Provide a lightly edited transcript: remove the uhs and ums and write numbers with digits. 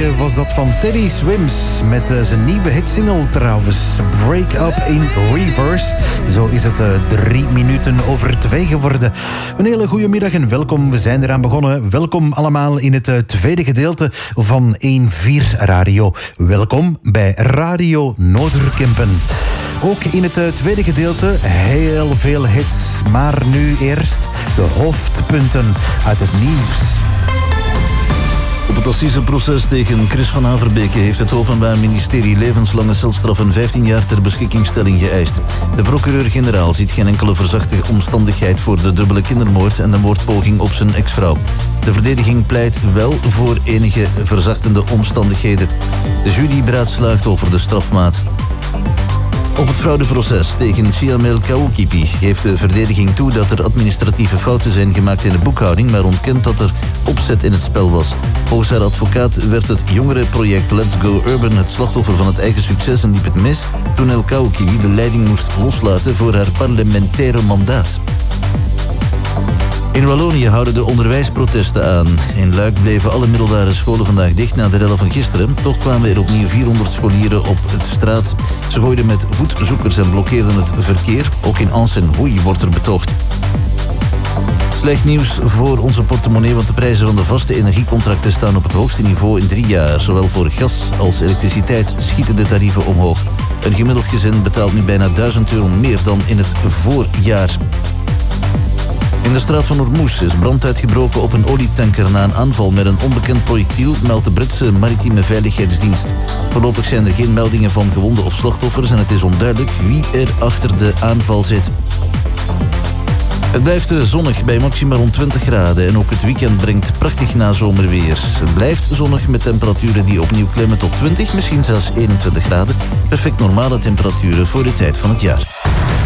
klanken was dat van Teddy Swims met zijn nieuwe hitsingle trouwens, Break Up in Reverse. Zo is het 3 minuten over 2 geworden. Een hele goede middag en welkom. We zijn eraan begonnen. Welkom allemaal in het tweede gedeelte van 1-4 Radio. Welkom bij Radio Noorderkempen. Ook in het tweede gedeelte heel veel hits. Maar nu eerst de hoofdpunten uit het nieuws. Op het assiseproces tegen Chris van Averbeke heeft het Openbaar Ministerie levenslange celstraf en 15 jaar ter beschikkingstelling geëist. De procureur-generaal ziet geen enkele verzachte omstandigheid voor de dubbele kindermoord en de moordpoging op zijn ex-vrouw. De verdediging pleit wel voor enige verzachtende omstandigheden. De jury beraadslaagt over de strafmaat. Op het fraudeproces tegen Siamel Koukipi geeft de verdediging toe dat er administratieve fouten zijn gemaakt in de boekhouding, maar ontkent dat er opzet in het spel was. Volgens haar advocaat werd het jongerenproject Let's Go Urban het slachtoffer van het eigen succes en liep het mis toen El Koukipi de leiding moest loslaten voor haar parlementaire mandaat. In Wallonië houden de onderwijsprotesten aan. In Luik bleven alle middelbare scholen vandaag dicht na de rellen van gisteren. Toch kwamen er opnieuw 400 scholieren op de straat. Ze gooiden met voetzoekers en blokkeerden het verkeer. Ook in Ans en Hoei wordt er betoogd. Slecht nieuws voor onze portemonnee, want de prijzen van de vaste energiecontracten staan op het hoogste niveau in 3 jaar. Zowel voor gas als elektriciteit schieten de tarieven omhoog. Een gemiddeld gezin betaalt nu bijna €1000 meer dan in het voorjaar. In de straat van Ormuz is brand uitgebroken op een olietanker na een aanval met een onbekend projectiel, meldt de Britse maritieme veiligheidsdienst. Voorlopig zijn er geen meldingen van gewonden of slachtoffers en het is onduidelijk wie er achter de aanval zit. Het blijft zonnig bij maximaal rond 20 graden en ook het weekend brengt prachtig nazomerweer. Het blijft zonnig met temperaturen die opnieuw klimmen tot 20, misschien zelfs 21 graden. Perfect normale temperaturen voor de tijd van het jaar.